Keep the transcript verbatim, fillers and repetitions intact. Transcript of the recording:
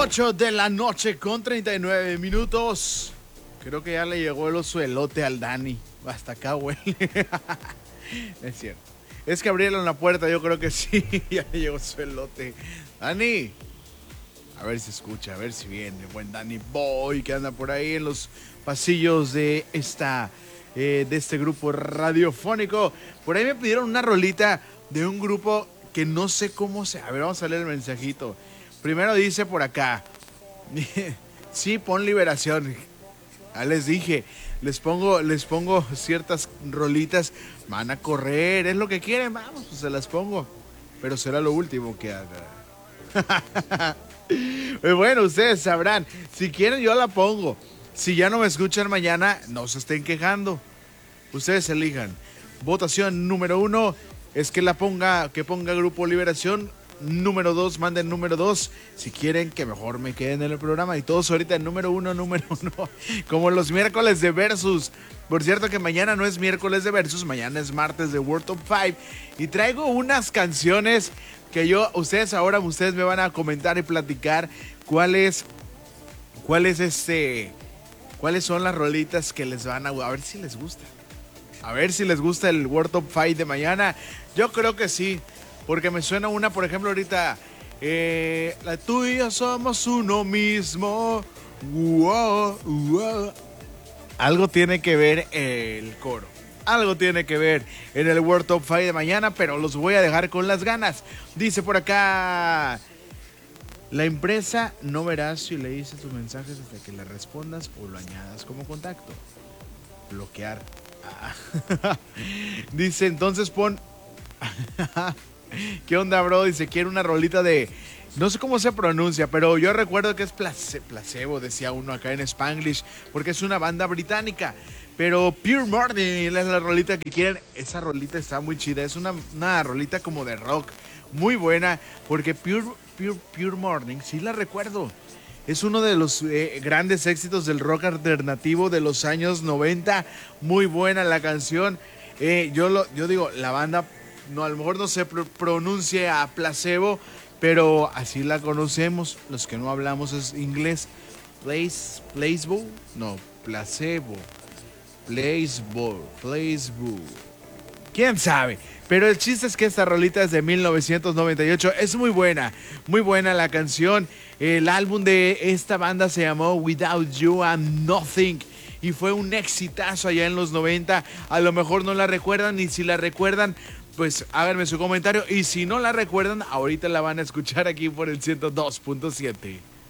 ocho de la noche con treinta y nueve minutos. Creo que ya le llegó el osuelote al Dani. Hasta acá huele. Es cierto. Es que abrieron la puerta, yo creo que sí. Ya le llegó su elote. Dani. A ver si escucha, a ver si viene. Buen Dani Boy que anda por ahí en los pasillos de esta eh, de este grupo radiofónico. Por ahí me pidieron una rolita de un grupo que no sé cómo se... A ver, vamos a leer el mensajito. Primero dice por acá. Sí, pon Liberación. Ya les dije, les pongo, les pongo ciertas rolitas. Van a correr, es lo que quieren, vamos, pues se las pongo. Pero será lo último que haga. Pues bueno, ustedes sabrán. Si quieren yo la pongo. Si ya no me escuchan mañana, no se estén quejando. Ustedes elijan. Votación número uno es que la ponga, que ponga Grupo Liberación. Número dos, manden número dos. Si quieren que mejor me queden en el programa. Y todos ahorita en número uno, número uno. Como los miércoles de Versus. Por cierto que mañana no es miércoles de Versus, mañana es martes de World Top cinco. Y traigo unas canciones que yo, ustedes ahora, ustedes me van a comentar y platicar cuál es, cuál es este, cuáles son las rolitas que les van a, a ver si les gusta. A ver si les gusta el World Top cinco de mañana. Yo creo que sí. Porque me suena una, por ejemplo, ahorita, eh, la tuya somos uno mismo. Wow, wow. Algo tiene que ver el coro. Algo tiene que ver en el World Top cinco de mañana, pero los voy a dejar con las ganas. Dice por acá, la empresa no verás si le dices tus mensajes hasta que le respondas o lo añadas como contacto. Bloquear. Ah. Dice, entonces pon... ¿Qué onda, bro? Dice, quiere una rolita de... No sé cómo se pronuncia, pero yo recuerdo que es place, placebo, decía uno acá en Spanglish, porque es una banda británica. Pero Pure Morning es la rolita que quieren. Esa rolita está muy chida. Es una, una rolita como de rock, muy buena, porque Pure, Pure, Pure Morning, sí la recuerdo. Es uno de los eh, grandes éxitos del rock alternativo de los años noventa. Muy buena la canción. Eh, yo, lo, yo digo, la banda... No, a lo mejor no se pr- pronuncie a placebo, pero así la conocemos. Los que no hablamos es inglés. Place, placebo, no, placebo, placebo, placebo. ¿Quién sabe? Pero el chiste es que esta rolita es de mil novecientos noventa y ocho. Es muy buena, muy buena la canción. El álbum de esta banda se llamó Without You I'm Nothing. Y fue un exitazo allá en los noventa. A lo mejor no la recuerdan, y si la recuerdan, pues háganme su comentario. Y si no la recuerdan, ahorita la van a escuchar aquí por el ciento dos punto siete.